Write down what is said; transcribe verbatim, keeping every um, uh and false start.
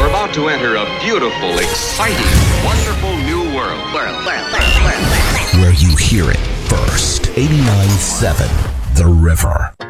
We're about to enter a beautiful, exciting, wonderful new world. World, world, world, world, world. Where you hear it first. eighty-nine point seven The River.